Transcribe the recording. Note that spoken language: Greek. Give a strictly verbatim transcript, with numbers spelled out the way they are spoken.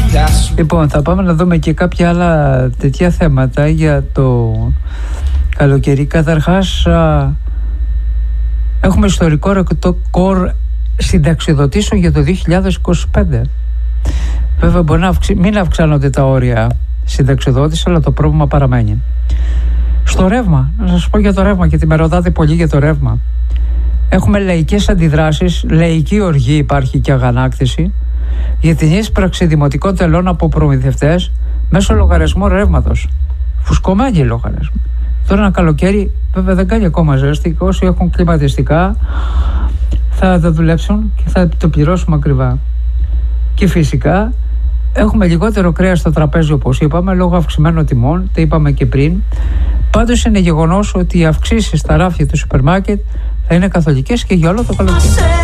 Λοιπόν, θα πάμε να δούμε και κάποια άλλα τέτοια θέματα για το καλοκαίρι. Καταρχάς, έχουμε ιστορικό ρεκόρ συνταξιδοτήσεων για το δύο χιλιάδες είκοσι πέντε. Βέβαια, μπορεί να αυξη... μην αυξάνονται τα όρια συνταξιδότηση, αλλά το πρόβλημα παραμένει. Στο ρεύμα, να σας πω για το ρεύμα, γιατί με ρωτάτε πολύ για το ρεύμα. Έχουμε λαϊκές αντιδράσεις, λαϊκή οργή υπάρχει και αγανάκτηση για την ίσπραξη δημοτικών τελών από προμηθευτές μέσω λογαριασμού ρεύματος. Φουσκωμένοι λογαριασμοί. Τώρα ένα καλοκαίρι, βέβαια δεν κάνει ακόμα ζέστη, και όσοι έχουν κλιματιστικά θα τα δουλέψουν και θα το πληρώσουμε ακριβά. Και φυσικά έχουμε λιγότερο κρέας στο τραπέζι, όπως είπαμε, λόγω αυξημένων τιμών, τα είπαμε και πριν. Πάντως είναι γεγονός ότι οι αυξήσεις στα ράφια του σούπερ μάρκετ θα είναι καθολικές και για όλο το καλοκαίρι.